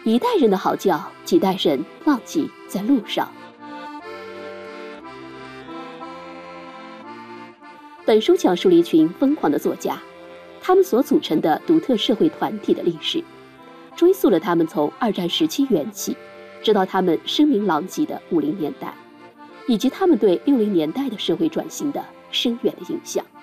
一代人的嚎叫，几代人忘记在路上。本书讲述了一群疯狂的作家，他们所组成的独特社会团体的历史，追溯了他们从二战时期缘起，直到他们声名狼藉的50年代，以及他们对60年代的社会转型的深远的影响。